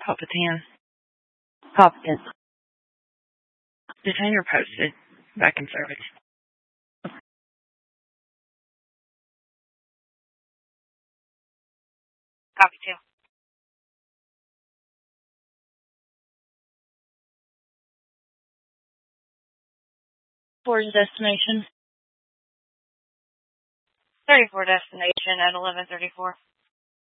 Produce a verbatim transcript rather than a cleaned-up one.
Papa ten. Papa ten. Detainer posted. Back in service. Copy two. Where's destination? thirty-four destination at eleven thirty-four.